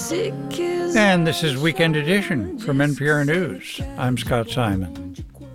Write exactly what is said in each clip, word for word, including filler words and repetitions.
music is... And this is Weekend Edition from N P R News. I'm Scott Simon.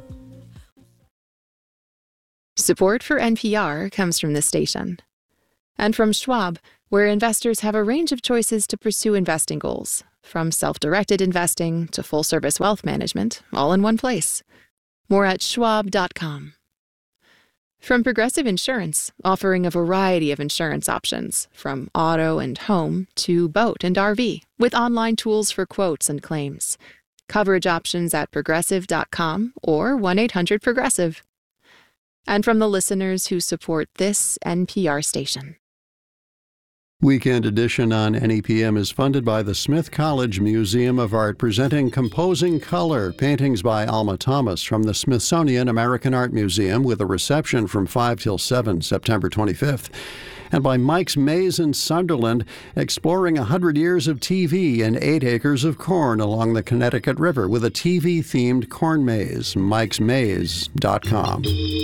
Support for N P R comes from this station. And from Schwab, where investors have a range of choices to pursue investing goals, from self-directed investing to full-service wealth management, all in one place. More at schwab dot com. From Progressive Insurance, offering a variety of insurance options, from auto and home to boat and R V, with online tools for quotes and claims. Coverage options at progressive dot com or one eight hundred progressive. And from the listeners who support this N P R station. Weekend Edition on N E P M is funded by the Smith College Museum of Art, presenting Composing Color, paintings by Alma Thomas from the Smithsonian American Art Museum, with a reception from five till seven, September twenty-fifth. And by Mike's Maze in Sunderland, exploring one hundred years of T V and eight acres of corn along the Connecticut River with a T V-themed corn maze. mikes maze dot com.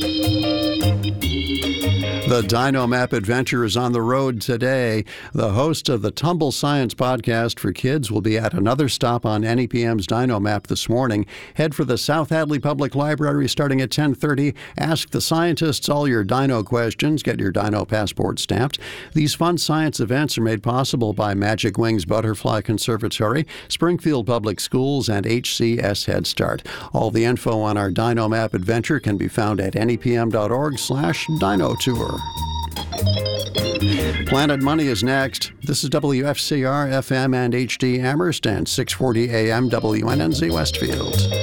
The Dino Map adventure is on the road today. The host of the Tumble Science podcast for kids will be at another stop on N E P M's Dino Map this morning. Head for the South Hadley Public Library starting at ten thirty. Ask the scientists all your dino questions. Get your dino passport stamped. These fun science events are made possible by Magic Wings Butterfly Conservatory, Springfield Public Schools, and H C S Head Start. All the info on our Dino Map adventure can be found at N E P M dot org slash dino tour. Planet Money is next. This is W F C R F M and H D Amherst and six forty A M W N N Z Westfield.